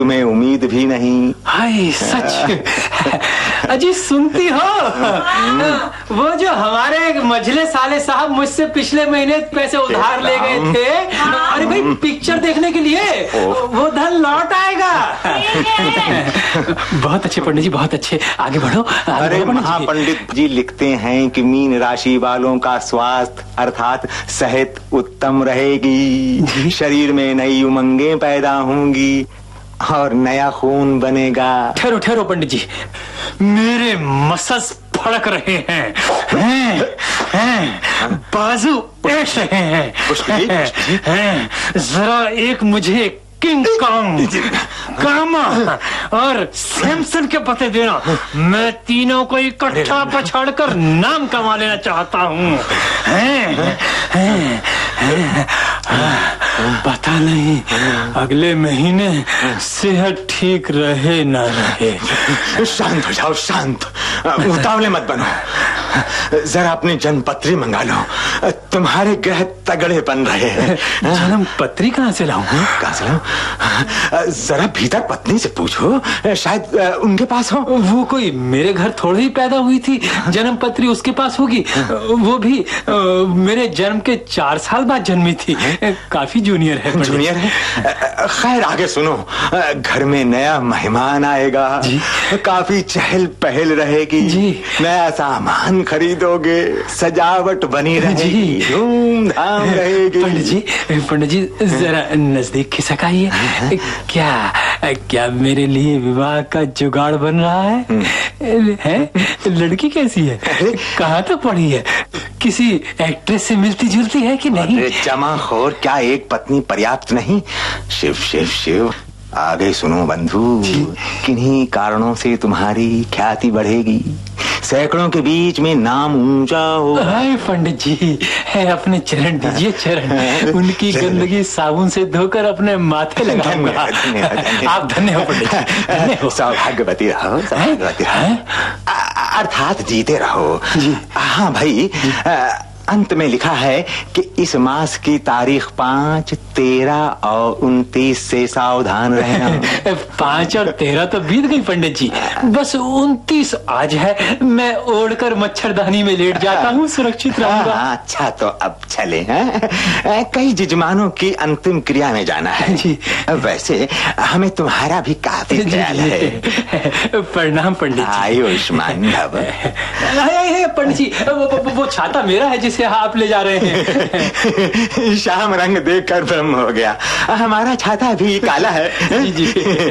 तुम्हें उम्मीद भी नहीं। हाय सच। अजी सुनती हो, वो जो हमारे मझले साले साहब मुझसे पिछले महीने पैसे उधार ले गए थे, अरे भाई पिक्चर देखने के लिए, वो धन लौट आएगा। बहुत अच्छे पंडित जी, बहुत अच्छे, आगे बढ़ो। अरे महापंडित जी लिखते हैं कि मीन राशि वालों का स्वास्थ्य अर्थात सेहत उत्तम रहेगी, शरीर में नई उमंगें पैदा होंगी और नया खून बनेगा। ठहरो ठहरो पंडित जी, मेरे मसल्स फड़क रहे हैं, बाजू उठ रहे हैं। जरा एक मुझे किंग कॉन्ग, कामा और सैमसन के पते देना। मैं तीनों को इकट्ठा पछाड़कर नाम कमा लेना चाहता हूँ। पता नहीं अगले महीने सेहत ठीक रहे ना रहे। शांत हो जाओ, शांत, उतावले मत बनो। जरा अपनी जन्म पत्री मंगा लो, तुम्हारे ग्रह तगड़े बन रहे हैं। जन्म पत्री कहाँ से लाऊं? कहाँ से लाऊं? जरा भीतर पत्नी से पूछो, शायद उनके पास हो। वो कोई मेरे घर थोड़ी ही पैदा हुई थी, जन्म पत्री उसके पास होगी। वो भी मेरे जन्म के 4 साल बाद जन्मी थी, काफी जूनियर है। जूनियर है? खैर आगे सुनो, घर में नया मेहमान आएगा, काफी चहल पहल रहेगी, नया सामान खरीदोगे, सजावट बनी रहेगी, धूमधाम रहेगी। पंडित जी जरा नजदीक खिसक आइए। क्या मेरे लिए विवाह का जुगाड़ बन रहा है? लड़की कैसी है, कहाँ तक पढ़ी है, किसी एक्ट्रेस से मिलती जुलती है कि नहीं? जमाखोर, क्या एक पत्नी पर्याप्त नहीं? शिव शिव शिव। आगे सुनो बंधु, किन्हीं कारणों से तुम्हारी ख्याति बढ़ेगी, सैकड़ों के बीच में नाम ऊंचा हो। हाय पंडित जी, है अपने चरण दीजिए, चरण। उनकी गंदगी साबुन से धोकर अपने माथे लगाऊंगा। आप धन्य हो पंडित जी, सौभाग्यवती रहो, सौभाग्यवती रहो, अर्थात जीते रहो। हाँ भाई, अंत में लिखा है कि इस मास की तारीख 5, 13 और 29 से सावधान रहना। 5 और 13 तो बीत गई पंडित जी, बस 29 आज है। मैं ओढ़कर मच्छरदानी में लेट जाता हूँ, सुरक्षित रहूंगा। अच्छा तो अब चले हैं, कई जजमानों की अंतिम क्रिया में जाना है जी। वैसे हमें तुम्हारा भी काफी ख्याल है। प्रणाम पंडित जी। आयुष्मान भव। पंडित जी, वो छाता मेरा है जिसे आप ले जा रहे हैं। शाम रंग देखकर ब्रह्म हो गया, हमारा छाता भी काला है। जी।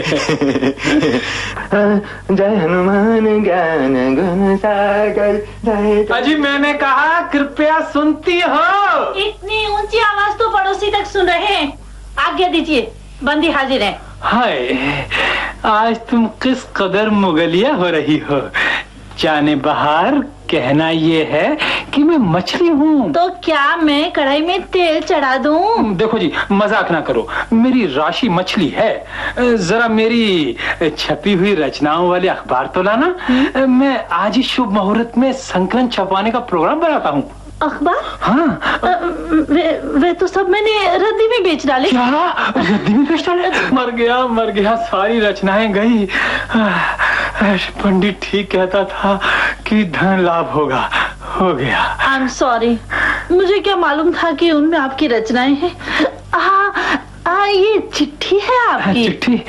जय हनुमान ज्ञान गुण सागर। अजी मैंने कहा कृपया सुनती हो। इतनी ऊंची आवाज तो पड़ोसी तक सुन रहे हैं। आज्ञा दीजिए, बंदी हाजिर है। हाय, आज तुम किस कदर मुगलिया हो रही हो। जाने बहार, कहना ये है कि मैं मछली हूँ। तो क्या मैं कढ़ाई में तेल चढ़ा दूं? देखो जी, मजाक ना करो, मेरी राशि मछली है। जरा मेरी छपी हुई रचनाओं वाले अखबार तो लाना। मैं आज ही शुभ मुहूर्त में संकलन छपवाने का प्रोग्राम बनाता हूँ। अखबार? हाँ। वे तो सब मैंने रद्दी में बेच डाले। क्या रद्दी में बेच डाले? मर गया, सारी रचनाएं गई। पंडित ठीक कहता था कि धन लाभ होगा, हो गया। आई एम सॉरी, मुझे क्या मालूम था कि उनमें आपकी रचनाएं हैं। हाँ, ये चिट्ठी है आपकी। चिट्ठी?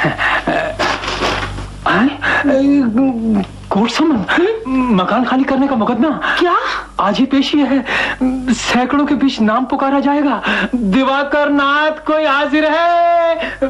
कोर्ट समन, मकान खाली करने का मुकदमा। क्या? आज ही पेशी है, सैकड़ों के बीच नाम पुकारा जाएगा। दिवाकर नाथ कोई हाजिर है?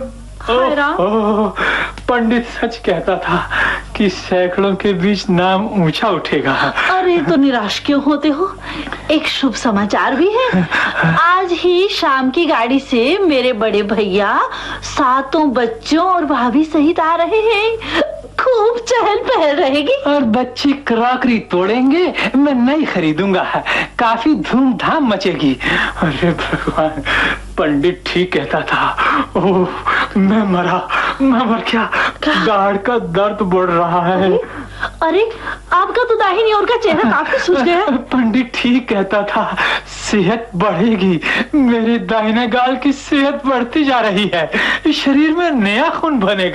पंडित सच कहता था कि सैकड़ों के बीच नाम ऊंचा उठेगा। अरे तो निराश क्यों होते हो, एक शुभ समाचार भी है। आज ही शाम की गाड़ी से मेरे बड़े भैया 7 बच्चों और भाभी सहित आ रहे हैं। खूब चहल पहल रहेगी और बच्चे क्रॉकरी तोड़ेंगे, मैं नई खरीदूंगा, काफी धूमधाम मचेगी। अरे भगवान, पंडित ठीक कहता था। ओह, मैं मर गया, गाढ़ का दर्द बढ़ रहा है। अरे आपका तो दाहिनी ओर का चेहरा काफी सूज गया है। पंडित ठीक कहता था, सेहत बढ़ेगी। मेरे दाहिने गाल की सेहत बढ़ती जा रही है, शरीर में नया खून बनेगा।